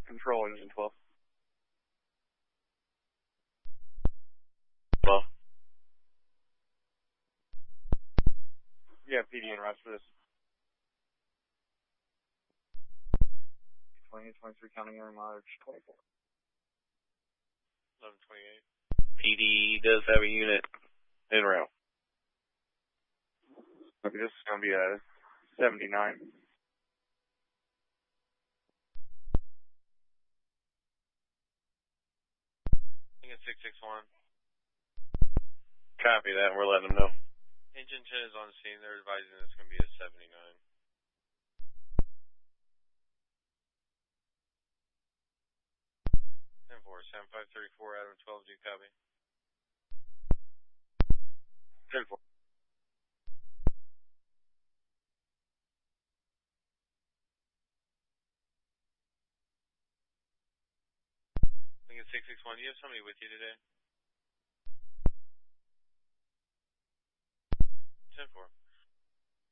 Control engine 12. Well. Yeah, PD and rest for this. 20, 23 counting air mileage 24. 1128. PD does have a unit en route. Okay, this is going to be a 79. Lincoln 661. Copy that, we're letting them know. Engine 10 is on scene, they're advising it's going to be a 79. 10-4, 7534, Adam 12, do you copy? 10-4. Lincoln 661, do you have somebody with you today? 10-4.